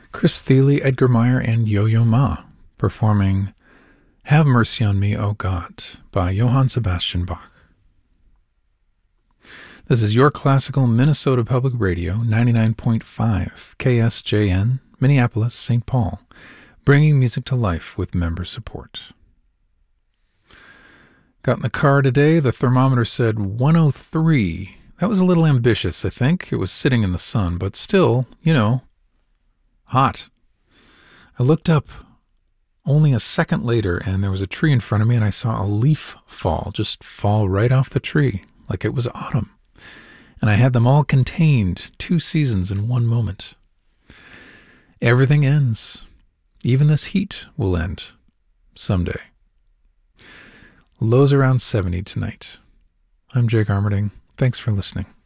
Chris Thile, Edgar Meyer, and Yo-Yo Ma performing Have Mercy on Me, O God by Johann Sebastian Bach. This is your classical Minnesota Public Radio, 99.5 KSJN, Minneapolis, St. Paul, bringing music to life with member support. Got in the car today, the thermometer said 103. That was a little ambitious, I think. It was sitting in the sun, but still, hot. I looked up only a second later, and there was a tree in front of me, and I saw a leaf just fall right off the tree, like it was autumn. And I had them all contained, 2 seasons in one moment. Everything ends. Even this heat will end someday. Lows around 70 tonight. I'm Jake Armerding. Thanks for listening.